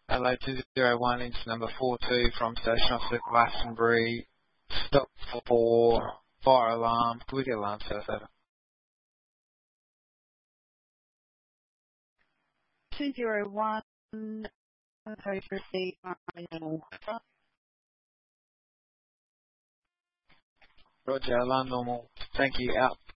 Adelaide 201, inch number 42 from Station Officer Glastonbury. Stop for fire alarm. Can we get alarm service over? 201, code received, normal. Roger, alarm normal. Thank you, out.